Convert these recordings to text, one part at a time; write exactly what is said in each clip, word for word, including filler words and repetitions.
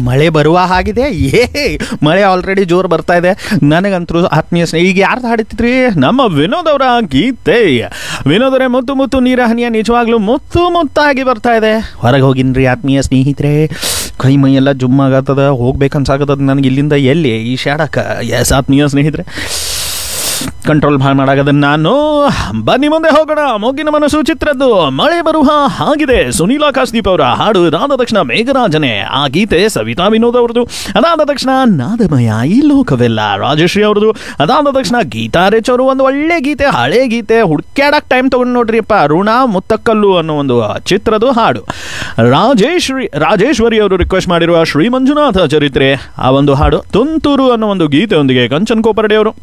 ಮಳೆ ಬರುವ ಹಾಗಿದೆ. ಏ ಮಳೆ ಆಲ್ರೆಡಿ ಜೋರು ಬರ್ತಾ ಇದೆ. ನನಗಂತರೂ ಆತ್ಮೀಯ ಸ್ನೇಹ ಈಗ ಯಾರ್ದು ಹಾಡುತ್ತಿದ್ರಿ? ನಮ್ಮ ವಿನೋದ್ ಅವರ ಗೀತೆ. ವಿನೋದ್ ಅವರೇ, ಮುತ್ತು ಮುತ್ತು ನೀರ ಹನಿಯ ನಿಜವಾಗ್ಲೂ ಮುತ್ತು ಮುತ್ತಾಗಿ ಬರ್ತಾ ಇದೆ. ಹೊರಗೆ ಹೋಗಿನ್ರಿ ಆತ್ಮೀಯ ಸ್ನೇಹಿತರೆ, ಕೈ ಮೈಯೆಲ್ಲ ಜುಮ್ಮಾಗತ್ತದ, ಹೋಗ್ಬೇಕನ್ಸಾಗತ್ತದ ನನಗೆ ಇಲ್ಲಿಂದ ಎಲ್ಲಿ ಈ ಶಾಡಕ. ಎಸ್ ಆತ್ಮೀಯ ಸ್ನೇಹಿತರೆ, ಕಂಟ್ರೋಲ್ ಭಾಳ ಮಾಡಾಗದ ನಾನು. ಬನ್ನಿ ಮುಂದೆ ಹೋಗೋಣ. ಮೊಗ್ಗಿನ ಮನಸ್ಸು ಚಿತ್ರದ್ದು ಮಳೆ ಬರುವ ಹಾಗಿದೆ. ಸುನೀಲ್ ಆಕಾಶ್ದೀಪ್ ಅವರ ಹಾಡು. ಅದಾದ ತಕ್ಷಣ ಮೇಘರಾಜನೆ ಆ ಗೀತೆ ಸವಿತಾ ವಿನೋದ್ ಅವ್ರದ್ದು. ಅದಾದ ತಕ್ಷಣ ನಾದಮಯ ಈ ಲೋಕವೆಲ್ಲ ರಾಜಶ್ರೀ ಅವ್ರದ್ದು. ಅದಾದ ತಕ್ಷಣ ಗೀತಾ ರೆಚ್ ಅವರು ಒಂದು ಒಳ್ಳೆ ಗೀತೆ, ಹಳೆ ಗೀತೆ, ಹುಡ್ಕ್ಯಾಡಕ್ಕೆ ಟೈಮ್ ತೊಗೊಂಡು ನೋಡ್ರಿಪ್ಪ, ಋಣ ಮುತ್ತಕ್ಕಲ್ಲು ಅನ್ನೋ ಒಂದು ಚಿತ್ರದ ಹಾಡು. ರಾಜೇಶ್ವರಿ ರಾಜೇಶ್ವರಿ ಅವರು ರಿಕ್ವೆಸ್ಟ್ ಮಾಡಿರುವ ಶ್ರೀ ಮಂಜುನಾಥ ಚರಿತ್ರೆ ಆ ಒಂದು ಹಾಡು. ತುಂತುರು ಅನ್ನೋ ಒಂದು ಗೀತೆಯೊಂದಿಗೆ ಕಂಚನ್ ಕೋಪರ್ಡೆ ಅವರು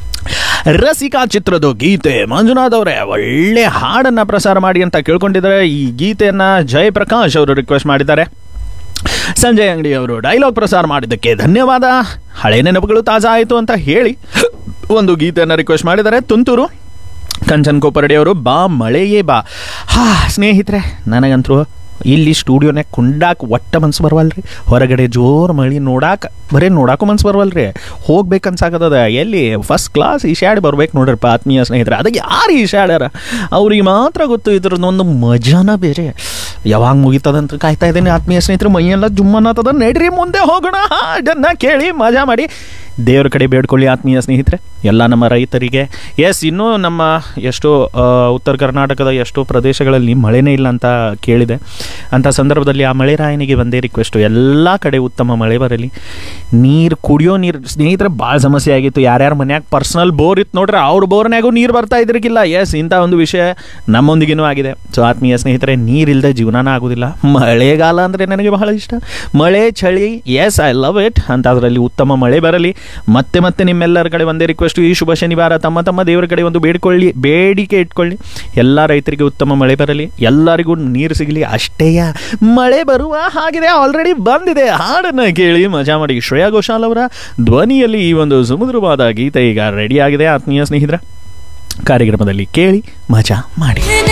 ರಸಿಕಾ ಚಿತ್ರದ ಗೀತೆ. ಮಂಜುನಾಥ್ ಅವರೇ ಒಳ್ಳೆ ಹಾಡನ್ನು ಪ್ರಸಾರ ಮಾಡಿ ಅಂತ ಕೇಳ್ಕೊಂಡಿದ್ದಾರೆ. ಈ ಗೀತೆಯನ್ನು ಜಯಪ್ರಕಾಶ್ ಅವರು ರಿಕ್ವೆಸ್ಟ್ ಮಾಡಿದ್ದಾರೆ. ಸಂಜಯ್ ಅಂಗಡಿ ಅವರು ಡೈಲಾಗ್ ಪ್ರಸಾರ ಮಾಡಿದ್ದಕ್ಕೆ ಧನ್ಯವಾದ. ಹಳೆ ನೆನಪುಗಳು ತಾಜಾ ಆಯಿತು ಅಂತ ಹೇಳಿ ಒಂದು ಗೀತೆಯನ್ನು ರಿಕ್ವೆಸ್ಟ್ ಮಾಡಿದ್ದಾರೆ. ತುಂತುರು ಕಂಚನ್ ಕೋಪರ್ಡೆ ಅವರು ಬಾ ಮಳೆಯೇ ಬಾ. ಹಾ ಸ್ನೇಹಿತರೆ, ನನಗಂತರೂ ಇಲ್ಲಿ ಸ್ಟುಡಿಯೋನಾಗ ಕುಂಡಾಕ ಒಟ್ಟ ಮನ್ಸು ಬರವಲ್ರಿ. ಹೊರಗಡೆ ಜೋರು ಮಳೆ ನೋಡಾಕ ಬರೀ ನೋಡಾಕು ಮನ್ಸು ಬರವಲ್ರಿ. ಹೋಗ್ಬೇಕನ್ಸಾಕತ್ತದ. ಎಲ್ಲಿ ಫಸ್ಟ್ ಕ್ಲಾಸ್ ಈಶಾಡಿ ಬರ್ಬೇಕು ನೋಡ್ರಪ್ಪ ಆತ್ಮೀಯ ಸ್ನೇಹಿತರೆ. ಅದಕ್ಕೆ ಯಾರು ಈಶಾಡ್ಯಾರ ಅವ್ರಿಗೆ ಮಾತ್ರ ಗೊತ್ತು ಇದ್ರದ್ದೊಂದು ಮಜಾನ ಬೇರೆ. ಯಾವಾಗ ಮುಗಿತದಂತ ಕಾಯ್ತಾ ಇದ್ದೀನಿ ಆತ್ಮೀಯ ಸ್ನೇಹಿತರೆ. ಮೈಯೆಲ್ಲ ಜುಮ್ಮನ್ನತ್ತದ. ನಡ್ರಿ ಮುಂದೆ ಹೋಗೋಣ. ಹಾಡನ್ನು ಕೇಳಿ ಮಜಾ ಮಾಡಿ ದೇವ್ರ ಕಡೆ ಬೇಡ್ಕೊಳ್ಳಿ ಆತ್ಮೀಯ ಸ್ನೇಹಿತರೆ. ಎಲ್ಲ ನಮ್ಮ ರೈತರಿಗೆ. ಎಸ್, ಇನ್ನೂ ನಮ್ಮ ಎಷ್ಟೋ ಉತ್ತರ ಕರ್ನಾಟಕದ ಎಷ್ಟೋ ಪ್ರದೇಶಗಳಲ್ಲಿ ಮಳೆನೇ ಇಲ್ಲ ಅಂತ ಕೇಳಿದೆ. ಅಂಥ ಸಂದರ್ಭದಲ್ಲಿ ಆ ಮಳೆ ರಾಯನಿಗೆ ಒಂದೇ ರಿಕ್ವೆಸ್ಟು, ಎಲ್ಲ ಕಡೆ ಉತ್ತಮ ಮಳೆ ಬರಲಿ. ನೀರು, ಕುಡಿಯೋ ನೀರು ಸ್ನೇಹಿತರೆ ಭಾಳ ಸಮಸ್ಯೆ ಆಗಿತ್ತು. ಯಾರ್ಯಾರ ಮನ್ಯಾಗ ಪರ್ಸ್ನಲ್ ಬೋರ್ ಇತ್ತು ನೋಡ್ರೆ ಅವ್ರ ಬೋರ್ನಾಗೂ ನೀರು ಬರ್ತಾ ಇದ್ರಿಗಿಲ್ಲ. ಎಸ್, ಇಂಥ ಒಂದು ವಿಷಯ ನಮ್ಮೊಂದಿಗಿನೂ ಆಗಿದೆ. ಸೊ ಆತ್ಮೀಯ ಸ್ನೇಹಿತರೆ, ನೀರಿಲ್ಲದೆ ಜೀವನನ ಆಗೋದಿಲ್ಲ. ಮಳೆಗಾಲ ಅಂದರೆ ನನಗೆ ಬಹಳ ಇಷ್ಟ. ಮಳೆ, ಚಳಿ, ಎಸ್ ಐ ಲವ್ ಇಟ್. ಅಂತ ಅದರಲ್ಲಿ ಉತ್ತಮ ಮಳೆ ಬರಲಿ. ಮತ್ತೆ ಮತ್ತೆ ನಿಮ್ಮೆಲ್ಲರ ಕಡೆ ಒಂದೇ ರಿಕ್ವೆಸ್ಟ್, ಈ ಶುಭ ಶನಿವಾರ ತಮ್ಮ ತಮ್ಮ ದೇವರ ಕಡೆ ಒಂದು ಬೇಡ್ಕೊಳ್ಳಿ, ಬೇಡಿಕೆ ಇಟ್ಕೊಳ್ಳಿ. ಎಲ್ಲ ರೈತರಿಗೆ ಉತ್ತಮ ಮಳೆ ಬರಲಿ, ಎಲ್ಲರಿಗೂ ನೀರು ಸಿಗಲಿ. ಅಷ್ಟೇಯ, ಮಳೆ ಬರುವ ಹಾಗಿದೆ, ಆಲ್ರೆಡಿ ಬಂದಿದೆ. ಹಾಡನ್ನು ಕೇಳಿ ಮಜಾ ಮಾಡಿ. ಶ್ರೇಯಾ ಘೋಷಾಲ್ ಅವರ ಧ್ವನಿಯಲ್ಲಿ ಈ ಒಂದು ಸುಮಧುರವಾದ ಗೀತೆ ಈಗ ರೆಡಿ ಆಗಿದೆ ಆತ್ಮೀಯ ಸ್ನೇಹಿತರ. ಕಾರ್ಯಕ್ರಮದಲ್ಲಿ ಕೇಳಿ ಮಜಾ ಮಾಡಿ.